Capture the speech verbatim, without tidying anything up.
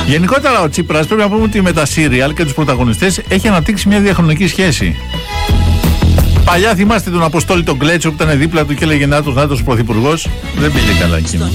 Γενικότερα ο Τσίπρας πρέπει να πούμε ότι με τα σύριαλ και τους πρωταγωνιστές έχει αναπτύξει μια διαχρονική σχέση. Παλιά θυμάστε τον Αποστόλη τον Κλέτσο που ήταν δίπλα του και έλεγε Νάτος, Νάτος πρωθυπουργός. Δεν πήγε καλά εκείνο.